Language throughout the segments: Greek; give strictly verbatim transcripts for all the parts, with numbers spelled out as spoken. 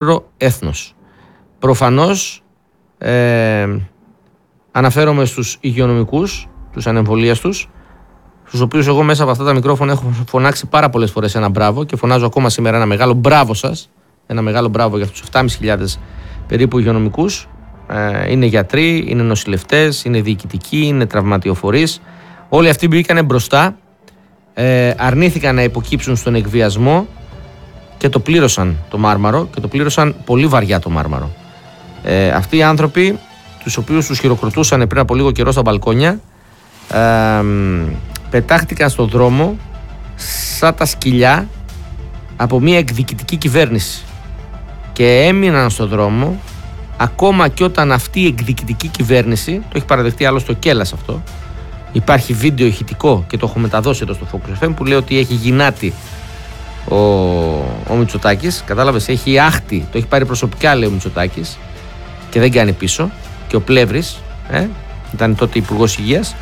έθνος. Προφανώς ε, αναφέρομαι στους υγειονομικούς, τους ανεμβολίαστους, στους οποίους εγώ μέσα από αυτά τα μικρόφωνα έχω φωνάξει πάρα πολλές φορές ένα μπράβο και φωνάζω ακόμα σήμερα ένα μεγάλο μπράβο σας, ένα μεγάλο μπράβο για αυτούς τους επτά χιλιάδες πεντακόσιους περίπου υγειονομικούς. Ε, είναι γιατροί, είναι νοσηλευτές, είναι διοικητικοί, είναι τραυματιοφορείς. Όλοι αυτοί μπήκανε μπροστά, ε, αρνήθηκαν να υποκύψουν στον εκβιασμό και το πλήρωσαν το Μάρμαρο και το πλήρωσαν πολύ βαριά το Μάρμαρο. Ε, αυτοί οι άνθρωποι, τους οποίους τους χειροκροτούσαν πριν από λίγο καιρό στα μπαλκόνια, ε, πετάχτηκαν στον δρόμο σαν τα σκυλιά από μια εκδικητική κυβέρνηση και έμειναν στον δρόμο ακόμα και όταν αυτή η εκδικητική κυβέρνηση, το έχει παραδεχτεί άλλωστε ο Κέλλας αυτό, υπάρχει βίντεο ηχητικό και το έχω μεταδώσει εδώ στο Focus εφ εμ που λέει ότι έχει γυνάτη ο, ο Μητσοτάκης, κατάλαβες, έχει άχτη, το έχει πάρει προσωπικά λέει ο Μητσοτάκης και δεν κάνει πίσω, και ο Πλεύρης ε, ήταν τότε υπουργός υγείας,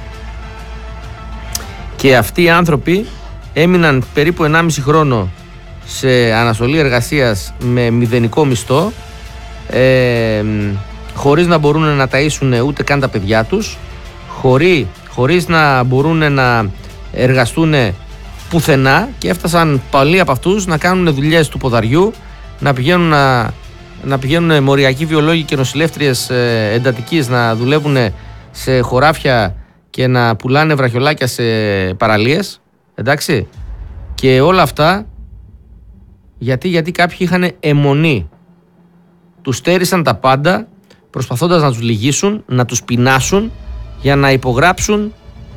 και αυτοί οι άνθρωποι έμειναν περίπου ενάμιση χρόνο σε αναστολή εργασίας με μηδενικό μισθό, ε, χωρίς να μπορούν να ταΐσουν ούτε καν τα παιδιά τους, χωρί, χωρίς να μπορούν να εργαστούν πουθενά, και έφτασαν πολλοί από αυτούς να κάνουν δουλειές του ποδαριού, να πηγαίνουν, να, να πηγαίνουν μοριακοί βιολόγοι και νοσηλεύτριες ε, εντατικής να δουλεύουν σε χωράφια και να πουλάνε βραχιολάκια σε παραλίες, εντάξει, και όλα αυτά γιατί, γιατί κάποιοι είχαν αιμονή, τους στέρισαν τα πάντα προσπαθώντας να τους λυγίσουν, να τους πεινάσουν για να υπογράψουν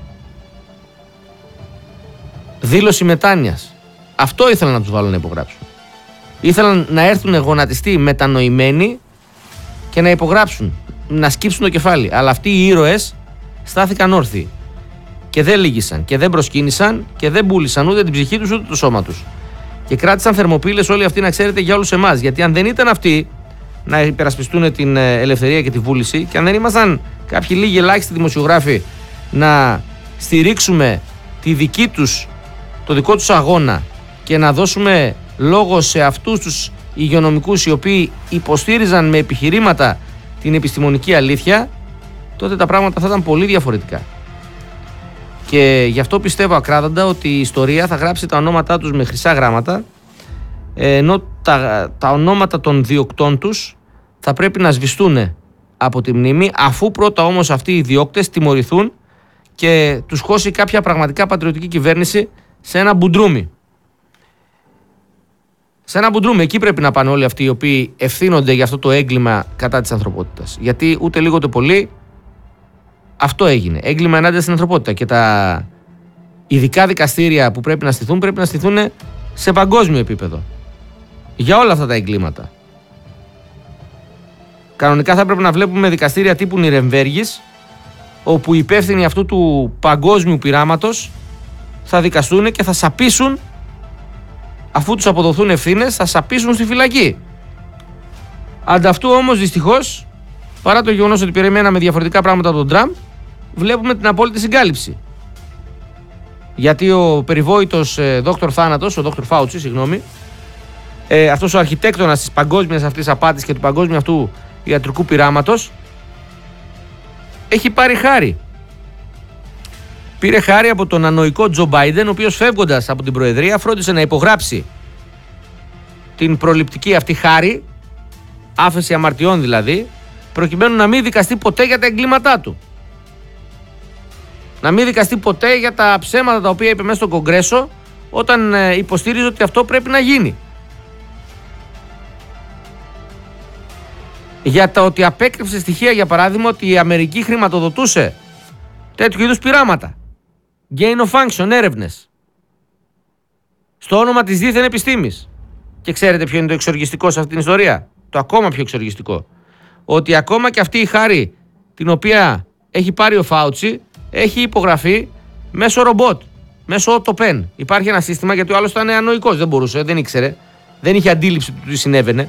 δήλωση μετάνοιας. Αυτό ήθελαν να τους βάλουν να υπογράψουν. Ήθελαν να έρθουν γονατιστοί μετανοημένοι και να υπογράψουν, να σκύψουν το κεφάλι. Αλλά αυτοί οι ήρωες στάθηκαν όρθιοι και δεν λύγησαν και δεν προσκύνησαν και δεν πούλησαν ούτε την ψυχή τους ούτε το σώμα τους. Και κράτησαν θερμοπύλες όλοι αυτοί, να ξέρετε, για όλους εμάς. Γιατί αν δεν ήταν αυτοί να υπερασπιστούν την ελευθερία και τη βούληση, και αν δεν ήμασταν κάποιοι λίγοι ελάχιστοι δημοσιογράφοι να στηρίξουμε τη δική τους, το δικό τους αγώνα και να δώσουμε λόγο σε αυτούς τους υγειονομικούς οι οποίοι υποστήριζαν με επιχειρήματα την επιστημονική αλήθεια, τότε τα πράγματα θα ήταν πολύ διαφορετικά. Και γι' αυτό πιστεύω ακράδαντα ότι η ιστορία θα γράψει τα ονόματά τους με χρυσά γράμματα, ενώ τα, τα ονόματα των διοκτών τους θα πρέπει να σβηστούν από τη μνήμη, αφού πρώτα όμως αυτοί οι διώκτες τιμωρηθούν και τους χώσει κάποια πραγματικά πατριωτική κυβέρνηση σε ένα μπουντρούμι. Σε ένα μπουντρούμι, εκεί πρέπει να πάνε όλοι αυτοί οι οποίοι ευθύνονται για αυτό το έγκλημα κατά της ανθρωπότητας. Γιατί ούτε λίγο ούτε πολύ αυτό έγινε. Έγκλημα ενάντια στην ανθρωπότητα. Και τα ειδικά δικαστήρια που πρέπει να στηθούν, πρέπει να στηθούν σε παγκόσμιο επίπεδο. Για όλα αυτά τα εγκλήματα. Κανονικά θα πρέπει να βλέπουμε δικαστήρια τύπου Νιρεμβέργης, όπου οι υπεύθυνοι αυτού του παγκόσμιου πειράματος θα δικαστούν και θα σαπίσουν, αφού τους αποδοθούν ευθύνες, θα σαπίσουν στη φυλακή. Ανταυτού όμως δυστυχώς, παρά το γεγονός ότι περιμέναμε διαφορετικά πράγματα από τον Τραμπ, βλέπουμε την απόλυτη συγκάλυψη. Γιατί ο περιβόητος ε, δόκτωρ Θάνατος, ο δόκτωρ Φάουτσι, συγγνώμη, ε, αυτός ο αρχιτέκτονας της παγκόσμιας αυτής απάτης και του παγκόσμιου αυτού ιατρικού πειράματος, έχει πάρει χάρη. Πήρε χάρη από τον ανοϊκό Τζο Μπάιντεν, ο οποίος φεύγοντας από την Προεδρία φρόντισε να υπογράψει την προληπτική αυτή χάρη, άφεση αμαρτιών δηλαδή, προκειμένου να μην δικαστεί ποτέ για τα εγκλήματά του. Να μην δικαστεί ποτέ για τα ψέματα τα οποία είπε μέσα στο Κογκρέσο, όταν υποστήριζε ότι αυτό πρέπει να γίνει. Για το ότι απέκρυψε στοιχεία, για παράδειγμα, ότι η Αμερική χρηματοδοτούσε τέτοιου είδους πειράματα. Gain of function, έρευνες. Στο όνομα της δίθεν επιστήμης. Και ξέρετε ποιο είναι το εξοργιστικό σε αυτήν την ιστορία? Το ακόμα πιο εξοργιστικό. Ότι ακόμα και αυτή η χάρη την οποία έχει πάρει ο Φάουτσι έχει υπογραφεί μέσω ρομπότ. Μέσω οτοπεν. Υπάρχει ένα σύστημα, γιατί ο άλλος ήταν ανοϊκός. Δεν μπορούσε, δεν ήξερε. Δεν είχε αντίληψη του τι συνέβαινε.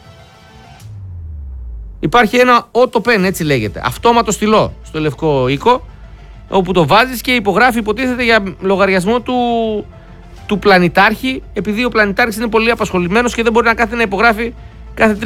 Υπάρχει ένα οτοπεν, έτσι λέγεται. Αυτόματο στυλό στο Λευκό Οίκο, όπου το βάζεις και υπογράφει, υποτίθεται, για λογαριασμό του, του πλανητάρχη, επειδή ο πλανητάρχης είναι πολύ απασχολημένος και δεν μπορεί να κάθεται να υπογράφει κάθε